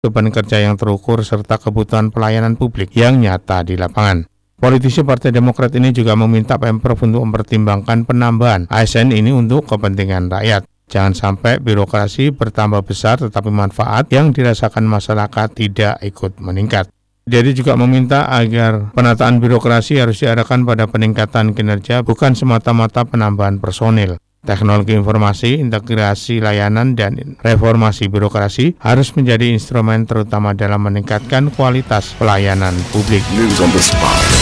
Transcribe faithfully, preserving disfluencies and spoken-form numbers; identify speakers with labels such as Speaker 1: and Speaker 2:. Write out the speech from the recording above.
Speaker 1: beban kerja yang terukur, serta kebutuhan pelayanan publik yang nyata di lapangan. Politisi Partai Demokrat ini juga meminta Pemprov untuk mempertimbangkan penambahan A S N ini untuk kepentingan rakyat. Jangan sampai birokrasi bertambah besar tetapi manfaat yang dirasakan masyarakat tidak ikut meningkat. Jadi juga meminta agar penataan birokrasi harus diarahkan pada peningkatan kinerja, bukan semata-mata penambahan personil. Teknologi informasi, integrasi layanan, dan reformasi birokrasi harus menjadi instrumen terutama dalam meningkatkan kualitas pelayanan publik.
Speaker 2: News on the spot.